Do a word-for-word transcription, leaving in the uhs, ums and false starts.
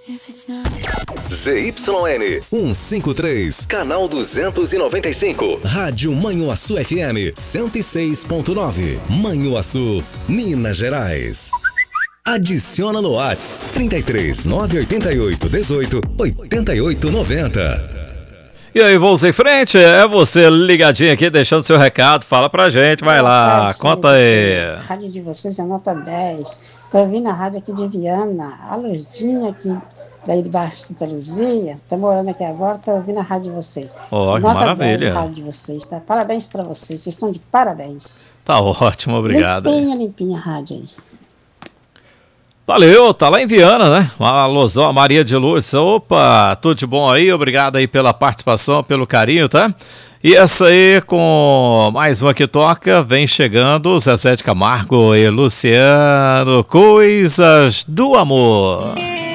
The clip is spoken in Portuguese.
Z Y N cento e cinquenta e três, canal duzentos e noventa e cinco, Rádio Manhuaçu F M cento e seis ponto nove, Manhuaçu, Minas Gerais. Adiciona no WhatsApp trinta e três, nove oito oito, dezoito, oitenta e oito noventa. E aí, vamos em frente? É você ligadinho aqui, deixando seu recado, fala pra gente, vai lá, Parceiro, conta aí. A rádio de vocês é nota dez. Tô ouvindo a rádio aqui de Viana, a Luzinha aqui, daí de Baixo Santa Luzia, tô morando aqui agora, tô ouvindo a rádio de vocês. Ó, que nota maravilha. dez a rádio de vocês, tá? Parabéns pra vocês, vocês estão de parabéns. Tá ótimo, obrigado. Limpinha, limpinha a rádio aí. Valeu, tá lá em Viana, né? A Losão, a Maria de Lourdes. Opa, tudo de bom aí? Obrigado aí pela participação, pelo carinho, tá? E essa aí com mais uma que toca, vem chegando Zezé de Camargo e Luciano, Coisas do Amor.